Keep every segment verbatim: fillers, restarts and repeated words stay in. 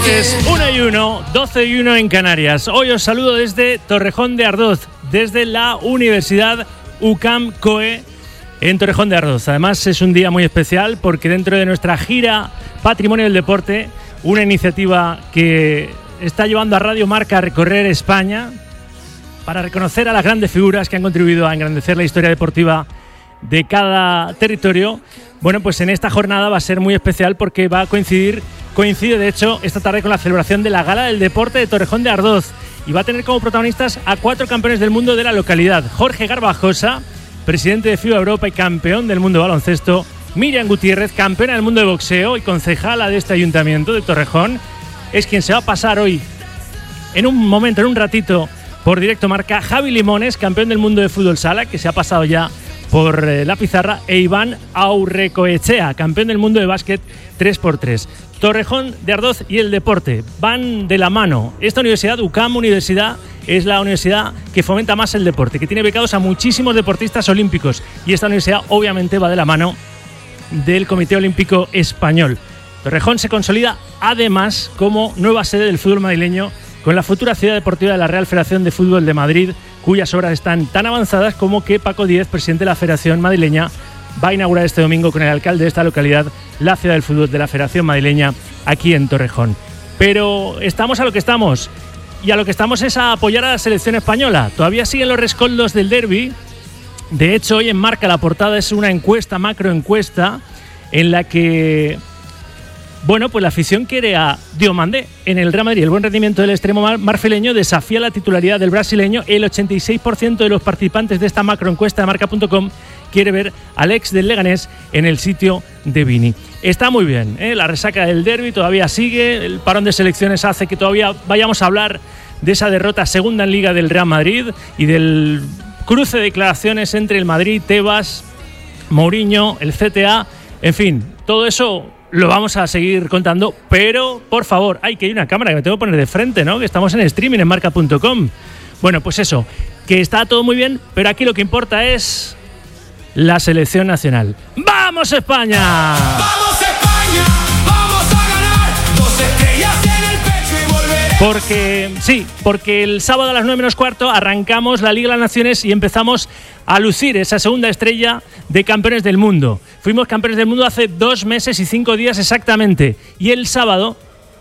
martes, una y uno, doce y uno en Canarias. Hoy os saludo desde Torrejón de Ardoz, desde la Universidad U C A M C O E en Torrejón de Ardoz. Además es un día muy especial porque dentro de nuestra gira Patrimonio del Deporte, una iniciativa que está llevando a Radio Marca a recorrer España para reconocer a las grandes figuras que han contribuido a engrandecer la historia deportiva de cada territorio. Bueno, pues en esta jornada va a ser muy especial porque va a coincidir, coincide de hecho esta tarde con la celebración de la Gala del Deporte de Torrejón de Ardoz y va a tener como protagonistas a cuatro campeones del mundo de la localidad: Jorge Garbajosa, presidente de FIBA Europa y campeón del mundo de baloncesto; Miriam Gutiérrez, campeona del mundo de boxeo y concejala de este ayuntamiento de Torrejón, es quien se va a pasar hoy en un momento, en un ratito, por Directo Marca; Javi Limones, campeón del mundo de fútbol sala, que se ha pasado ya por eh, la pizarra; e Iván Aurrecoechea, campeón del mundo de básquet tres por tres. Torrejón de Ardoz y el deporte van de la mano. Esta universidad, U C A M Universidad, es la universidad que fomenta más el deporte, que tiene becados a muchísimos deportistas olímpicos, y esta universidad obviamente va de la mano del Comité Olímpico Español. Torrejón se consolida además como nueva sede del fútbol madrileño, con la futura ciudad deportiva de la Real Federación de Fútbol de Madrid, cuyas obras están tan avanzadas como que Paco Díez, presidente de la Federación Madrileña, va a inaugurar este domingo con el alcalde de esta localidad la ciudad del fútbol de la Federación Madrileña aquí en Torrejón. Pero estamos a lo que estamos, y a lo que estamos es a apoyar a la selección española. Todavía siguen los rescoldos del derbi. De hecho, hoy en Marca la portada es una encuesta, macroencuesta, en la que, bueno, pues la afición quiere a Diomandé en el Real Madrid. El buen rendimiento del extremo mar- marfileño desafía la titularidad del brasileño. El ochenta y seis por ciento de los participantes de esta macroencuesta de marca punto com quiere ver al ex del Leganés en el sitio de Vini. Está muy bien, ¿eh? La resaca del derbi todavía sigue. El parón de selecciones hace que todavía vayamos a hablar de esa derrota segunda en Liga del Real Madrid y del cruce de declaraciones entre el Madrid, Tebas, Mourinho, el C T A. En fin, todo eso lo vamos a seguir contando, pero por favor, hay que ir una cámara que me tengo que poner de frente, ¿no? Que estamos en streaming en marca punto com. Bueno, pues eso, que está todo muy bien, pero aquí lo que importa es la selección nacional. ¡Vamos España! ¡Vamos España! ¡Vamos a ganar! Dos estrellas en el pecho y volveremos. Porque, sí, porque el sábado a las nueve menos cuarto arrancamos la Liga de las Naciones y empezamos a lucir esa segunda estrella de campeones del mundo. Fuimos campeones del mundo hace dos meses y cinco días exactamente. Y el sábado,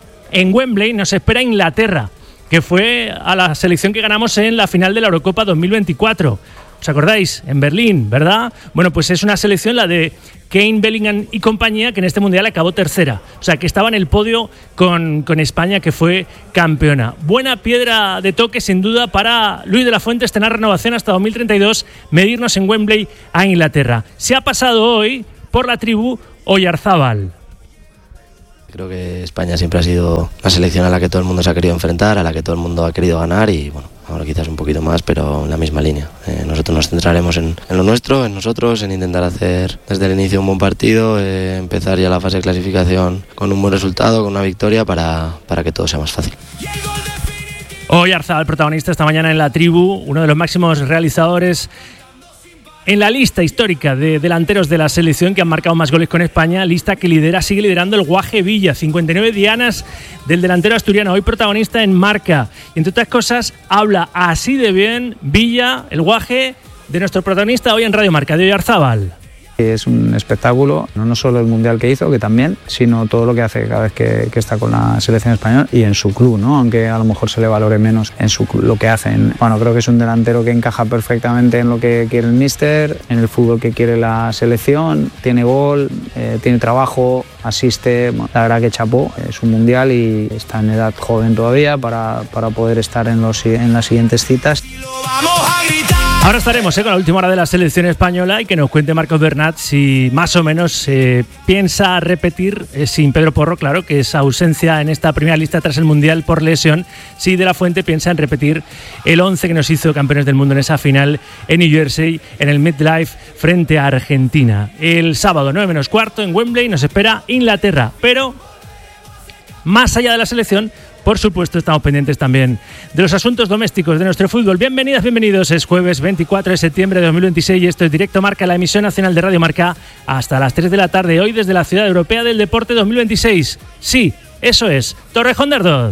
en Wembley, nos espera Inglaterra, que fue a la selección que ganamos en la final de la Eurocopa dos mil veinticuatro. ¿Os acordáis? En Berlín, ¿verdad? Bueno, pues es una selección, la de Kane, Bellingham y compañía, que en este Mundial acabó tercera. O sea, que estaba en el podio con, con España, que fue campeona. Buena piedra de toque, sin duda, para Luis de la Fuente tener renovación hasta dos mil treinta y dos, medirnos en Wembley a Inglaterra. Se ha pasado hoy por la tribu Oyarzábal. Creo que España siempre ha sido una selección a la que todo el mundo se ha querido enfrentar, a la que todo el mundo ha querido ganar y bueno, ahora quizás un poquito más, pero en la misma línea. Eh, nosotros nos centraremos en, en lo nuestro, en nosotros, en intentar hacer desde el inicio un buen partido, eh, empezar ya la fase de clasificación con un buen resultado, con una victoria para, para que todo sea más fácil. Oyarzábal, protagonista esta mañana en la tribu, uno de los máximos realizadores en la lista histórica de delanteros de la selección que han marcado más goles con España, lista que lidera, sigue liderando el Guaje Villa, cincuenta y nueve dianas del delantero asturiano, hoy protagonista en Marca. Y entre otras cosas, habla así de bien Villa, el Guaje, de nuestro protagonista hoy en Radio Marca, de Oyarzábal. Es un espectáculo, no solo el mundial que hizo, que también, sino todo lo que hace cada vez que, que está con la selección española y en su club, ¿no? Aunque a lo mejor se le valore menos en su club, lo que hacen. Bueno, creo que es un delantero que encaja perfectamente en lo que quiere el míster, en el fútbol que quiere la selección, tiene gol, eh, tiene trabajo, asiste. Bueno, la verdad que chapó, es un mundial y está en edad joven todavía para, para poder estar en, los, en las siguientes citas. Ahora estaremos eh, con la última hora de la selección española y que nos cuente Marcos Bernat si más o menos eh, piensa repetir, eh, sin Pedro Porro, claro, que es ausencia en esta primera lista tras el Mundial por lesión, si De la Fuente piensa en repetir el once que nos hizo campeones del mundo en esa final en New Jersey, en el MetLife, frente a Argentina. El sábado, nueve menos cuarto, en Wembley, nos espera Inglaterra, pero más allá de la selección, por supuesto, estamos pendientes también de los asuntos domésticos de nuestro fútbol. Bienvenidas, bienvenidos. Es jueves veinticuatro de septiembre de dos mil veintiséis y esto es Directo Marca, la emisión nacional de Radio Marca, hasta las tres de la tarde. Hoy desde la Ciudad Europea del Deporte dos mil veintiséis. Sí, Eso es, Torrejón de Ardoz.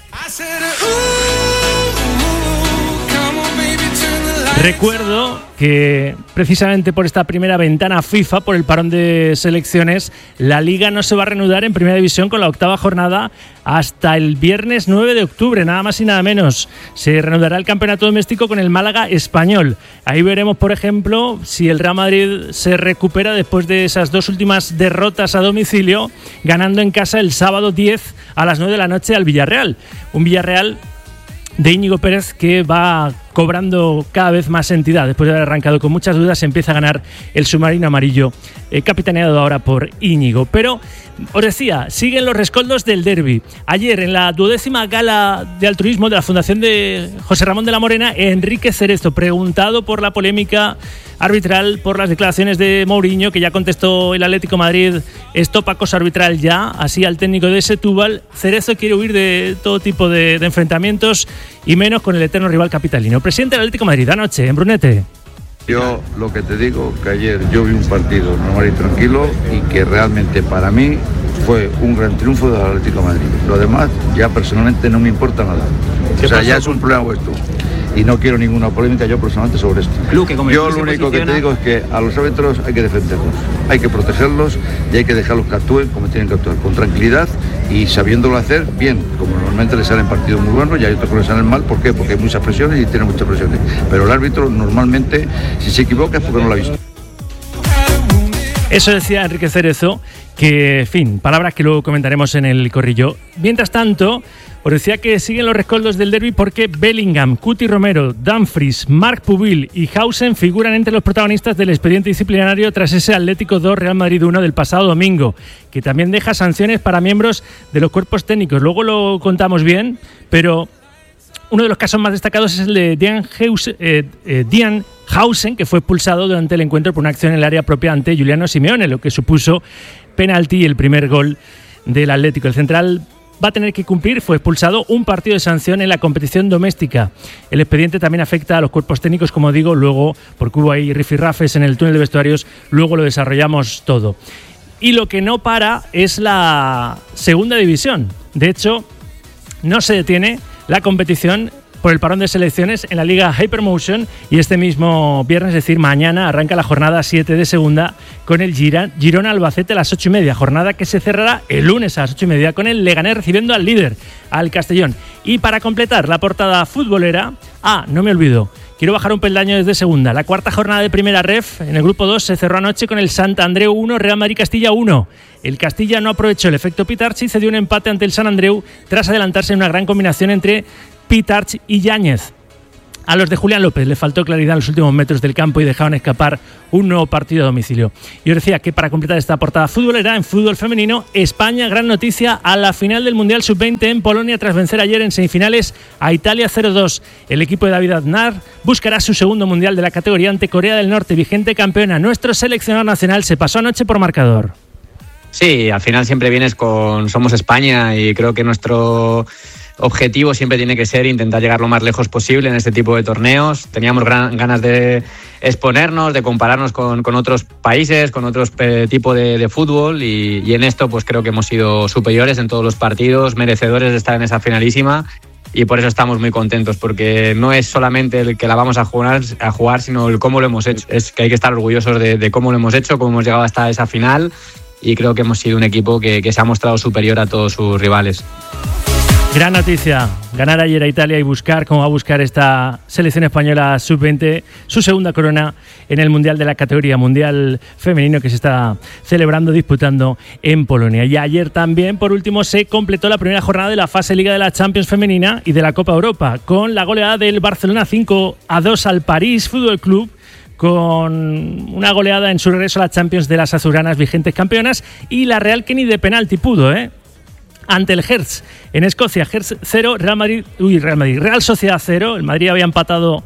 Recuerdo que precisamente por esta primera ventana FIFA, por el parón de selecciones, la Liga no se va a reanudar en Primera División con la octava jornada hasta el viernes nueve de octubre, nada más y nada menos. Se reanudará el campeonato doméstico con el Málaga Español. Ahí veremos, por ejemplo, si el Real Madrid se recupera después de esas dos últimas derrotas a domicilio, ganando en casa el sábado diez a las nueve de la noche al Villarreal. Un Villarreal de Íñigo Pérez que va cobrando cada vez más entidad. Después de haber arrancado con muchas dudas, empieza a ganar el submarino amarillo, eh, capitaneado ahora por Íñigo. Pero, os decía, siguen los rescoldos del derbi. Ayer, en la duodécima gala de altruismo de la Fundación de José Ramón de la Morena, Enrique Cerezo, preguntado por la polémica arbitral, por las declaraciones de Mourinho, que ya contestó el Atlético de Madrid, stop acoso arbitral ya, así al técnico de Setúbal. Cerezo quiere huir de todo tipo de, de enfrentamientos y menos con el eterno rival capitalino. Presidente del Atlético de Madrid, anoche en Brunete. Yo lo que te digo, que ayer yo vi un partido normal y tranquilo y que realmente para mí fue un gran triunfo del Atlético de Madrid. Lo demás ya personalmente no me importa nada. O sea, ya es un problema vuestro. Y no quiero ninguna polémica yo personalmente sobre esto. Club, que como yo lo único que te digo es que a los árbitros hay que defenderlos, hay que protegerlos y hay que dejarlos que actúen como tienen que actuar, con tranquilidad y sabiéndolo hacer bien, como normalmente les salen partidos muy buenos y hay otros que les salen mal. ¿Por qué? Porque hay muchas presiones y tienen muchas presiones. Pero el árbitro normalmente, si se equivoca es porque no lo ha visto. Eso decía Enrique Cerezo, que, en fin, palabras que luego comentaremos en el corrillo. Mientras tanto, os decía que siguen los rescoldos del derbi porque Bellingham, Cuti Romero, Dumfries, Marc Pubil y Hausen figuran entre los protagonistas del expediente disciplinario tras ese Atlético dos Real Madrid uno del pasado domingo, que también deja sanciones para miembros de los cuerpos técnicos. Luego lo contamos bien, pero uno de los casos más destacados es el de Dean Hausen, eh, eh, Dean Hausen, que fue expulsado durante el encuentro por una acción en el área propia ante Giuliano Simeone, lo que supuso penalti y el primer gol del Atlético. El central va a tener que cumplir, fue expulsado, un partido de sanción en la competición doméstica. El expediente también afecta a los cuerpos técnicos, como digo, luego, porque hubo ahí rifirrafes en el túnel de vestuarios, luego lo desarrollamos todo. Y lo que no para es la segunda división. De hecho, no se detiene la competición por el parón de selecciones en la Liga Hypermotion y este mismo viernes, es decir, mañana, arranca la jornada siete de segunda con el Girona Albacete a las ocho y media, jornada que se cerrará el lunes a las ocho y media con el Leganés recibiendo al líder, al Castellón. Y para completar la portada futbolera, ah, no me olvido, quiero bajar un peldaño desde segunda. La cuarta jornada de primera ref en el grupo dos se cerró anoche con el Sant Andreu uno, Real Madrid Castilla uno. El Castilla no aprovechó el efecto Pitarch y cedió un empate ante el Sant Andreu tras adelantarse en una gran combinación entre Pitarch y Yáñez. A los de Julián López le faltó claridad en los últimos metros del campo y dejaron escapar un nuevo partido a domicilio. Yo decía que para completar esta portada futbolera, en fútbol femenino, España, gran noticia, a la final del Mundial sub veinte en Polonia tras vencer ayer en semifinales a Italia cero dos. El equipo de David Aznar buscará su segundo Mundial de la categoría ante Corea del Norte, vigente campeona. Nuestro seleccionador nacional se pasó anoche por marcador. Sí, al final siempre vienes con Somos España y creo que nuestro objetivo siempre tiene que ser intentar llegar lo más lejos posible en este tipo de torneos. Teníamos gran, ganas de exponernos, de compararnos con, con otros países, con otros eh, tipos de, de fútbol y, y en esto pues creo que hemos sido superiores en todos los partidos, merecedores de estar en esa finalísima y por eso estamos muy contentos, porque no es solamente el que la vamos a jugar, a jugar sino el cómo lo hemos hecho. Es que hay que estar orgullosos de, de cómo lo hemos hecho, cómo hemos llegado hasta esa final y creo que hemos sido un equipo que, que se ha mostrado superior a todos sus rivales. Gran noticia, ganar ayer a Italia y buscar cómo va a buscar esta selección española sub veinte su segunda corona en el Mundial de la categoría Mundial femenino que se está celebrando, disputando en Polonia. Y ayer también, por último, se completó la primera jornada de la fase Liga de la Champions femenina y de la Copa Europa con la goleada del Barcelona cinco a dos al París Fútbol Club, con una goleada en su regreso a la Champions de las azulgranas vigentes campeonas, y la Real que ni de penalti pudo, ¿eh? Ante el Hertz en Escocia. Hertz cero, Real Madrid, uy, Real Madrid, Real Sociedad cero. El Madrid había empatado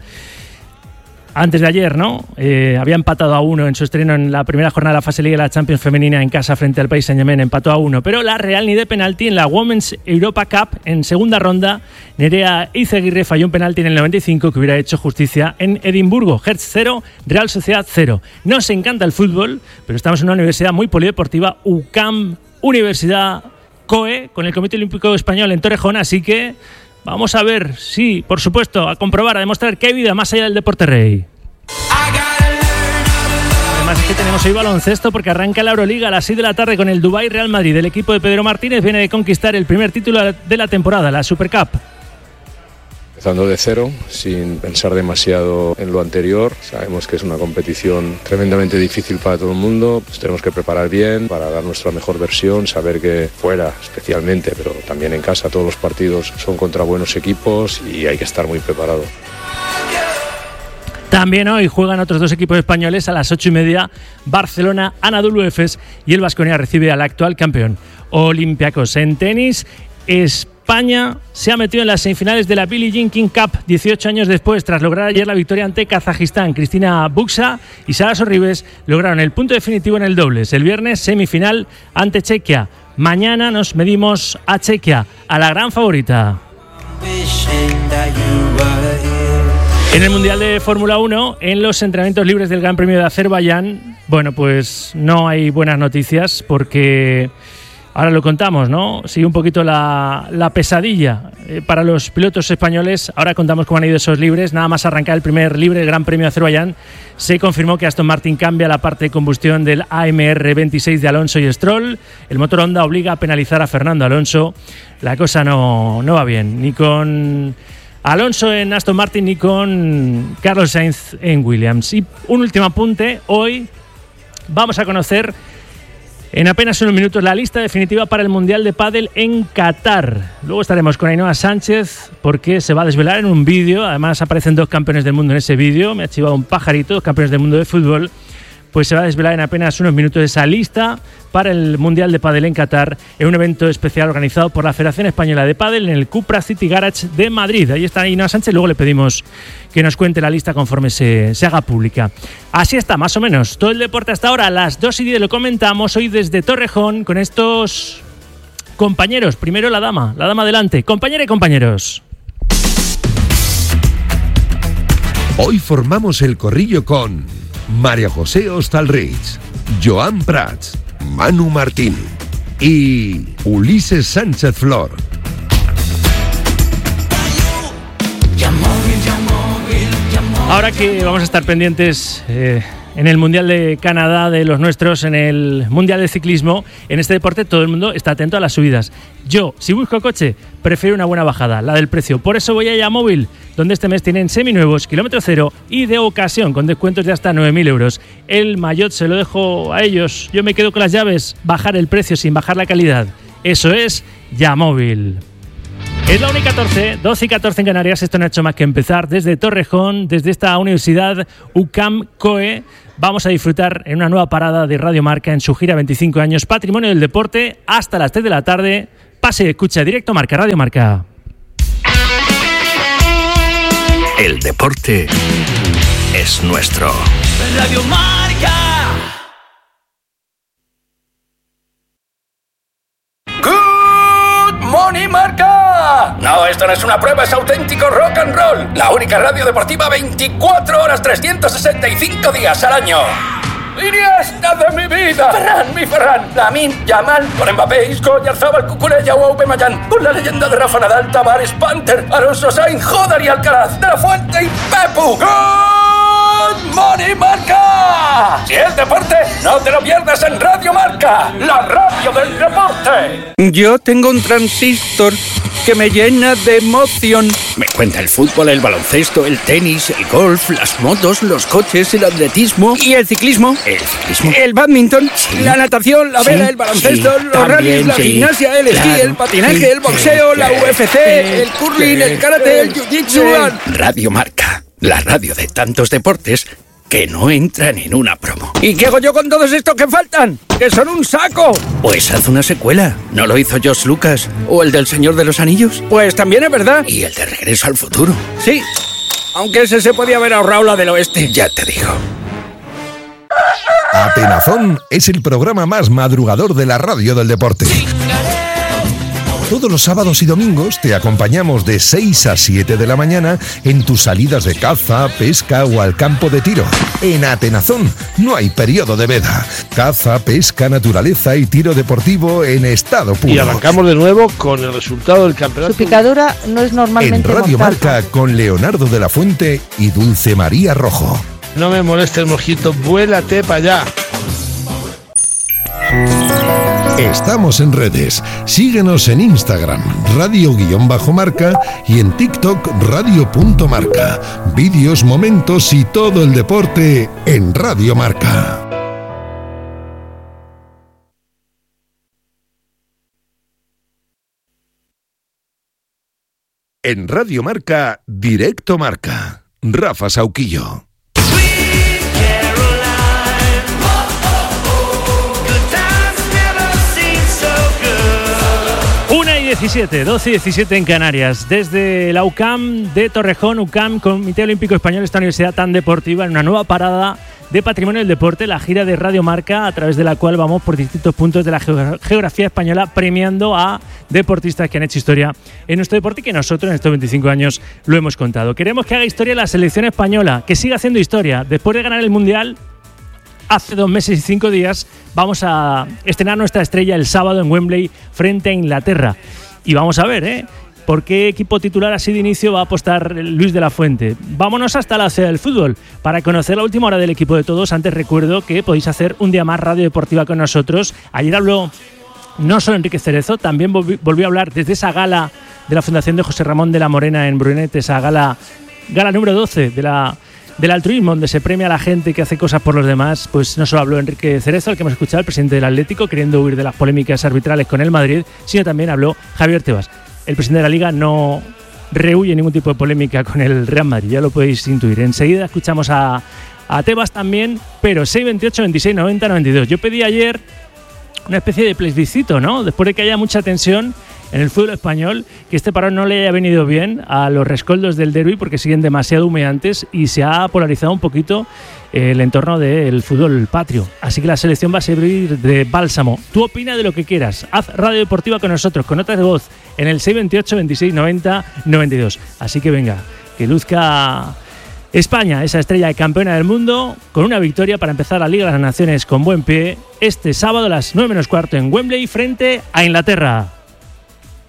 antes de ayer, ¿no? Eh, había empatado a uno en su estreno en la primera jornada de la fase Liga de la Champions femenina en casa frente al Paris Saint-Germain, empató a uno. Pero la Real ni de penalti en la Women's Europa Cup en segunda ronda. Nerea Izaguirre falló un penalti en el noventa y cinco que hubiera hecho justicia en Edimburgo. Hertz cero, Real Sociedad cero. Nos encanta el fútbol, pero estamos en una universidad muy polideportiva, U C A M Universidad COE, con el Comité Olímpico Español en Torrejón, así que vamos a ver, sí, por supuesto, a comprobar, a demostrar que hay vida más allá del deporte rey. Además es que tenemos hoy baloncesto porque arranca la Euroliga a las seis de la tarde con el Dubái Real Madrid. El equipo de Pedro Martínez viene de conquistar el primer título de la temporada, la Super Cup. Empezando de cero, sin pensar demasiado en lo anterior. Sabemos que es una competición tremendamente difícil para todo el mundo. Nos tenemos que preparar bien para dar nuestra mejor versión, saber que fuera especialmente, pero también en casa todos los partidos son contra buenos equipos y hay que estar muy preparado. También hoy juegan otros dos equipos españoles a las ocho y media. Barcelona, Anadolu Efes, y el Baskonia recibe al actual campeón Olympiacos. En tenis, España se ha metido en las semifinales de la Billie Jean King Cup dieciocho años después, tras lograr ayer la victoria ante Kazajistán. Cristina Buxa y Sara Sorribes lograron el punto definitivo en el dobles. El viernes, semifinal ante Chequia. Mañana nos medimos a Chequia, a la gran favorita. En el Mundial de Fórmula uno, en los entrenamientos libres del Gran Premio de Azerbaiyán, bueno, pues no hay buenas noticias porque ahora lo contamos, ¿no? Sigue un poquito la, la pesadilla eh, para los pilotos españoles. Ahora contamos cómo han ido esos libres. Nada más arrancar el primer libre del Gran Premio de Azerbaiyán, se confirmó que Aston Martin cambia la parte de combustión del A M R veintiséis de Alonso y Stroll. El motor Honda obliga a penalizar a Fernando Alonso. La cosa no, no va bien, ni con Alonso en Aston Martin ni con Carlos Sainz en Williams. Y un último apunte, hoy vamos a conocer en apenas unos minutos la lista definitiva para el Mundial de Pádel en Qatar. Luego estaremos con Ainhoa Sánchez porque se va a desvelar en un vídeo. Además aparecen dos campeones del mundo en ese vídeo. Me ha chivado un pajarito, dos campeones del mundo de fútbol. Pues se va a desvelar en apenas unos minutos esa lista para el Mundial de Pádel en Qatar, en un evento especial organizado por la Federación Española de Pádel en el Cupra City Garage de Madrid. Ahí está Ainhoa Sánchez, luego le pedimos que nos cuente la lista conforme se, se haga pública. Así está, más o menos, todo el deporte hasta ahora. A las dos y diez lo comentamos hoy desde Torrejón con estos compañeros. Primero la dama, la dama adelante. Compañera y compañeros. Hoy formamos el corrillo con María José Hostalrich, Joan Prats, Manu Martín y Ulises Sánchez Flor. Ahora que vamos a estar pendientes eh, en el Mundial de Canadá de los nuestros, en el Mundial de Ciclismo, en este deporte todo el mundo está atento a las subidas. Yo, si busco coche, prefiero una buena bajada, la del precio. Por eso voy a Yamóvil, donde este mes tienen seminuevos, kilómetro cero y de ocasión, con descuentos de hasta nueve mil euros. El maillot se lo dejo a ellos. Yo me quedo con las llaves, bajar el precio sin bajar la calidad. Eso es Yamóvil. Es la una y catorce, doce y catorce en Canarias. Esto no ha hecho más que empezar desde Torrejón, desde esta universidad U C A M COE. Vamos a disfrutar en una nueva parada de Radio Marca en su gira veinticinco años Patrimonio del Deporte hasta las tres de la tarde. Pase y escucha directo Marca, Radio Marca. El deporte es nuestro. Radio Marca. Good morning, Marca. No, esto no es una prueba, es auténtico rock and roll. La única radio deportiva veinticuatro horas, trescientos sesenta y cinco días al año. Iniesta de mi vida, Ferran, mi Ferran, Lamine, Yamal, con Mbappé, Isco, Oyarzabal, Cucurella o Aubameyang, con la leyenda de Rafa Nadal, Tavares, Panther, Alonso Sainz, Jodar y Alcaraz, De La Fuente y Pepu. ¡Good morning, Marca! Si es deporte, no te lo pierdas en Radio Marca, la radio del deporte. Yo tengo un transistor que me llena de emoción. Me cuenta el fútbol, el baloncesto, el tenis, el golf, las motos, los coches, el atletismo y el ciclismo. El ciclismo. El badminton, sí, la natación, la vela, sí, el baloncesto, sí, los rallies, la sí, gimnasia, el esquí, claro, el patinaje, sí, el boxeo, sí, la U F C, el curling, el karate, el jiu-jitsu. Radio Marca, la radio de tantos deportes que no entran en una promo. ¿Y qué hago yo con todos estos que faltan? ¡Que son un saco! Pues haz una secuela. ¿No lo hizo George Lucas? ¿O el del Señor de los Anillos? Pues también es verdad. ¿Y el de Regreso al Futuro? Sí, aunque ese se podía haber ahorrado la del oeste. Ya te digo. Atenazón es el programa más madrugador de la radio del deporte. Todos los sábados y domingos te acompañamos de seis a siete de la mañana en tus salidas de caza, pesca o al campo de tiro. En Atenazón no hay periodo de veda. Caza, pesca, naturaleza y tiro deportivo en estado puro. Y arrancamos de nuevo con el resultado del campeonato. Su picadura no es normalmente En Radio mortal. Marca con Leonardo de la Fuente y Dulce María Rojo. No me moleste el mosquito, vuélate para allá. Estamos en redes. Síguenos en Instagram, radio-marca y en TikTok, radio.marca. Vídeos, momentos y todo el deporte en Radio Marca. En Radio Marca, Directo Marca. Rafa Sauquillo. una y diecisiete, doce y diecisiete en Canarias. Desde la UCAM de Torrejón, UCAM, Comité Olímpico Español, esta universidad tan deportiva, en una nueva parada de Patrimonio del Deporte, la gira de Radio Marca, a través de la cual vamos por distintos puntos de la geografía española premiando a deportistas que han hecho historia en nuestro deporte y que nosotros en estos veinticinco años lo hemos contado. Queremos que haga historia la selección española, que siga haciendo historia. Después de ganar el Mundial, hace dos meses y cinco días, vamos a estrenar nuestra estrella el sábado en Wembley frente a Inglaterra. Y vamos a ver, ¿eh? ¿Por qué equipo titular así de inicio va a apostar Luis de la Fuente? Vámonos hasta la ciudad del fútbol para conocer la última hora del equipo de todos. Antes recuerdo que podéis hacer un día más radio deportiva con nosotros. Ayer habló no solo Enrique Cerezo, también volvió a hablar desde esa gala de la Fundación de José Ramón de la Morena en Brunet, esa gala, gala número doce de la... del altruismo, donde se premia a la gente que hace cosas por los demás. Pues no solo habló Enrique Cerezo, al que hemos escuchado, el presidente del Atlético, queriendo huir de las polémicas arbitrales con el Madrid, sino también habló Javier Tebas. El presidente de la Liga no rehuye ningún tipo de polémica con el Real Madrid, ya lo podéis intuir. Enseguida escuchamos a, a Tebas también, pero seis veintiocho, veintiséis noventa, noventa y dos. Yo pedí ayer una especie de plebiscito, ¿no? Después de que haya mucha tensión en el fútbol español, que este parón no le haya venido bien a los rescoldos del derbi porque siguen demasiado humeantes y se ha polarizado un poquito el entorno del fútbol patrio. Así que la selección va a servir de bálsamo. Tú opina de lo que quieras. Haz radio deportiva con nosotros, con notas de voz, en el seis veintiocho, veintiséis noventa, noventa y dos. Así que venga, que luzca España, esa estrella de campeona del mundo, con una victoria para empezar la Liga de las Naciones con buen pie este sábado a las nueve menos cuarto en Wembley frente a Inglaterra.